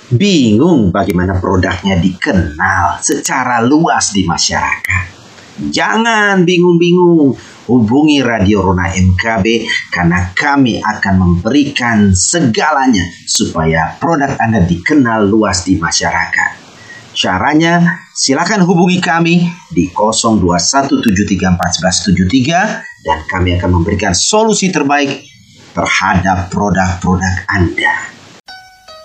Bingung bagaimana produknya dikenal secara luas di masyarakat? Jangan bingung-bingung, hubungi Radio Rona MKB karena kami akan memberikan segalanya supaya produk Anda dikenal luas di masyarakat. Caranya, silakan hubungi kami di 0217341173 dan kami akan memberikan solusi terbaik terhadap produk-produk Anda.